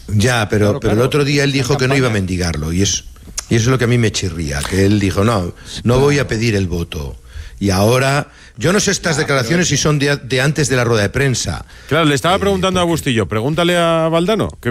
Ya, pero el otro día él dijo que no iba a mendigarlo, y eso es lo que a mí me chirría, que él dijo, no voy a pedir el voto. Y ahora, yo no sé estas declaraciones si son de antes de la rueda de prensa. Claro, le estaba preguntando a Bustillo, pregúntale a Valdano,